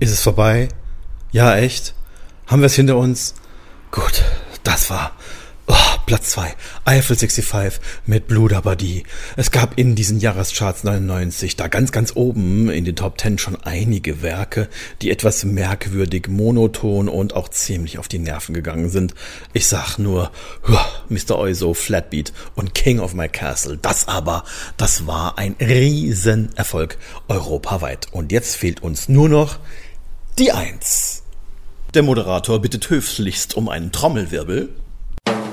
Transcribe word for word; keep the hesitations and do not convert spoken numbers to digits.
Ist es vorbei? Ja, echt? Haben wir es hinter uns? Gut, das war oh, Platz zwei, Eiffel fünfundsiebzig mit Blue Dabadi. Es gab in diesen Jahrescharts neunundneunzig da ganz, ganz oben in den Top Ten schon einige Werke, die etwas merkwürdig, monoton und auch ziemlich auf die Nerven gegangen sind. Ich sag nur Mister Oizo, Flatbeat und King of My Castle. Das aber, das war ein Riesenerfolg europaweit. Und jetzt fehlt uns nur noch die Eins. Der Moderator bittet höflichst um einen Trommelwirbel.